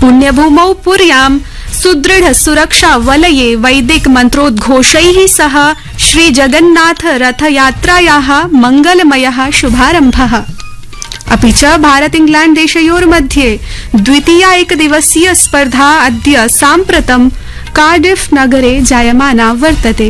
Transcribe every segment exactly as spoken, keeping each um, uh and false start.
पुण्यभूमौ पुर्यां सुदृढ़ सुरक्षा वलये वैदिक मंत्रोद्घोषैः सह श्री जगन्नाथ रथयात्रायाः मंगलमयः शुभारम्भः। अपि च भारत इंग्लैंड देशयोर्मध्ये द्वितीया एकदिवसीय स्पर्धा अद्य साम्प्रतं कार्डिफ नगरे जायमाना वर्तते।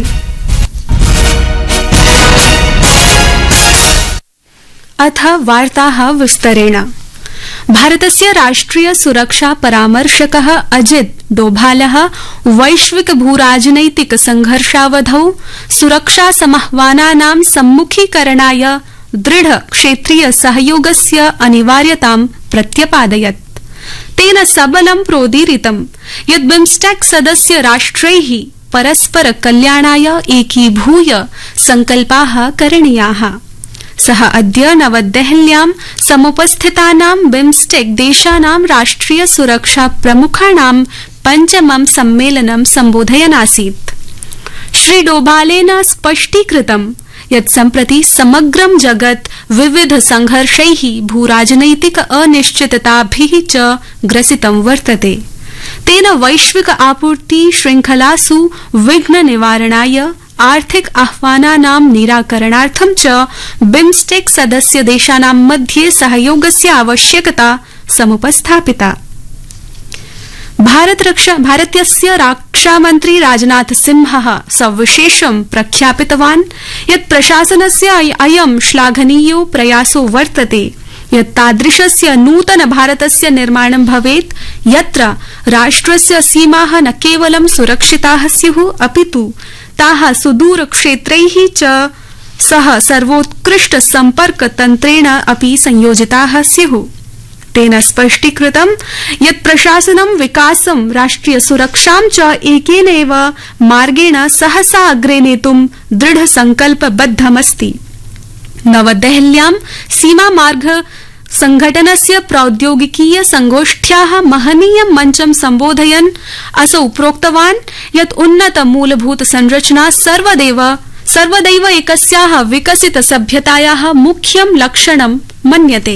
अथ वार्ताः विस्तरेण। भारतस्य राष्ट्रिय सुरक्षा परामर्शकः अजित डोभालः वैश्विक भूराजनैतिक संघर्षावधौ सुरक्षा समाह्वानानां सम्मुखीकरणाय दृढ़ क्षेत्रीय सहयोगस्य अनिवार्यतां प्रत्यपादयत्। तेन सबलं प्रोदीरितं यत् बिम्स्टेक सदस्य राष्ट्रैः परस्पर कल्याणाय एकीभूय संकल्पाः करणीयाः। सः अद्य नवदेहल्यां समुपस्थितानां बिम्स्टेक देशानां राष्ट्रिय सुरक्षा प्रमुखाणां पञ्चमं सम्मेलनं सम्बोधयन् आसीत्। श्री डोभालेन स्पष्टीकृतं यत् सम्प्रति समग्रं जगत् विविध संघर्षैः भूराजनैतिक अनिश्चितताभिः च ग्रसितं वर्तते। तेन वैश्विक आपूर्ति श्रृंखलासु विघ्न निवारणाय आर्थिक आह्वानानां निराकरणार्थं च बिम्स्टेक सदस्य देशानां मध्ये सहयोगस्य आवश्यकता समुपस्थापिता। भारत रक्षा भारतस्य रक्षामन्त्री राजनाथ सिंहः सविशेषं प्रख्यापितवान् यत् प्रशासनस्य अयं श्लाघनीयो प्रयासो वर्तते यत् तादृशस्य नूतन भारतस्य निर्माणं भवेत् यत्र राष्ट्रस्य सीमाः न केवलं सुरक्षिताः स्युः अपितु ताः सुदूर क्षेत्रैः च सह सर्वोत्कृष्ट सम्पर्क तन्त्रेण अपि संयोजिताः स्युः। तेन स्पष्टीकृतं यत् प्रशासनं विकासं राष्ट्रिय सुरक्षां च एकेनैव मार्गेण सहसा अग्रे नेतुं दृढ़ संकल्पबद्धमस्ति। नवदेहल्यां सीमा मार्ग संघटनस्य प्रौद्योगिकीय संगोष्ठ्याः महनीयं मञ्चं सम्बोधयन् असौ प्रोक्तवान् यत् उन्नत मूलभूत संरचना सर्वदैव सर्वदैव एकस्याः विकसित सभ्यतायाः मुख्यं लक्षणं मन्यते।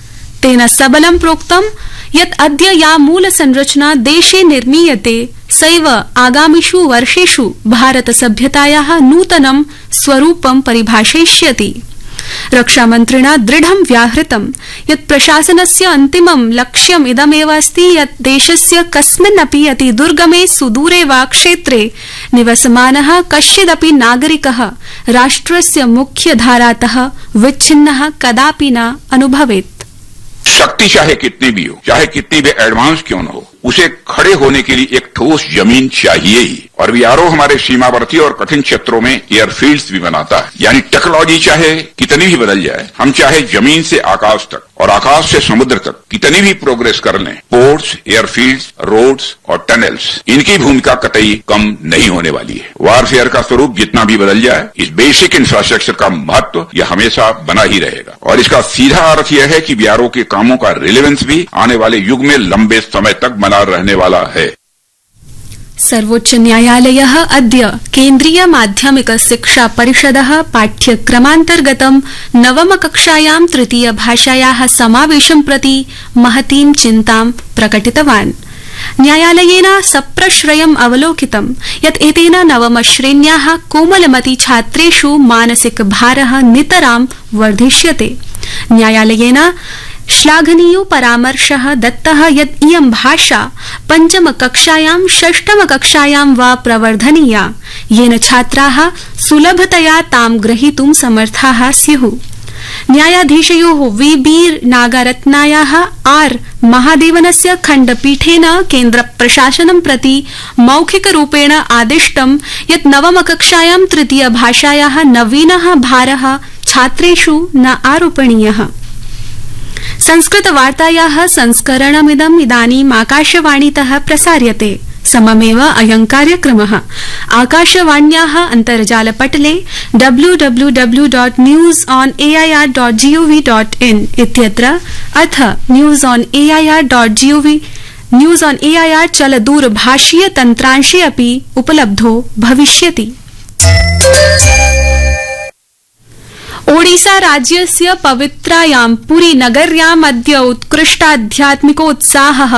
तेन सबलं प्रोक्तं यत् अद्य या मूल संरचना देशे निर्मीयते सैव आगामिषु वर्षेषु भारत सभ्यतायाः नूतनं स्वरूपं परिभाषयिष्यति। रक्षामन्त्रिणा दृढं व्याहृतं यत् प्रशासनस्य अन्तिमं लक्ष्यम् इदमेव अस्ति यत् देशस्य कस्मिन्नपि अति दुर्गमे सुदूरे वा क्षेत्रे निवसमानः कश्चिदपि नागरिकः राष्ट्रस्य मुख्यधारातः विच्छिन्नः कदापि न अनुभवेत्। शक्ति चाहे कितनी भी हो, चाहे कितनी भी एडवांस क्यों न हो, उसे खड़े होने के लिए एक ठोस जमीन चाहिए ही। और वीआरओ हमारे सीमावर्ती और कठिन क्षेत्रों में एयरफील्ड्स भी बनाता है। यानी टेक्नोलॉजी चाहे कितनी भी बदल जाए, हम चाहे जमीन से आकाश तक और आकाश से समुद्र तक कितनी भी प्रोग्रेस कर लें, पोर्ट्स, एयरफील्ड्स, रोड्स और टनल्स, इनकी भूमिका कतई कम नहीं होने वाली है। वारफेयर का स्वरूप जितना भी बदल जाए, इस बेसिक इंफ्रास्ट्रक्चर का महत्व यह हमेशा बना ही रहेगा। और इसका सीधा अर्थ यह है कि वीआरओ के कामों का रिलेवेंस भी आने वाले युग में लंबे समय तक बना रहने वाला है। सर्वोच्च न्यायालयः अद्य केन्द्रीय माध्यमिक शिक्षा परिषदः पाठ्यक्रमान्तर्गतं नवमकक्षायां तृतीय भाषायाः समावेशं प्रति महतीं चिन्तां प्रकटितवान्। न्यायालयेन सप्रश्रयम् अवलोकितं यत् एतेन नवमश्रेण्याः कोमलमती छात्रेषु मानसिक भारः नितरां वर्धिष्यते। न्यायालयेन श्लाघनीयो परामर्शः दत्तः यत् इयं भाषा पञ्चमकक्षायां षष्ठमकक्षायां वा प्रवर्धनीया येन छात्राः सुलभतया तां ग्रहीतुं समर्थाः स्युः। न्यायाधीशयोः वी बी नागरत्नायाः आर महादेवनस्य खण्डपीठेन केन्द्र प्रशासनं प्रति मौखिकरूपेण आदिष्टं यत् नवमकक्षायां तृतीय भाषायाः नवीनः भारः छात्रेषु न आरोपणीयः। संस्कृत वार्तायाः संस्करणमिदम् इदानीम् आकाशवाणीतः प्रसार्यते। सममेव अयं कार्यक्रमः आकाशवाण्याः अन्तर्जालपटले W W W dot news on A I R dot G O V dot in इत्यत्र अथ news on A I R dot G O V news on A I R चलदूरभाषीय तन्त्रांशे अपि उपलब्धो भविष्यति। ओडिसा राज्यस्य पवित्रायां पुरी नगर्याम् अद्य उत्कृष्टाध्यात्मिकोत्साहः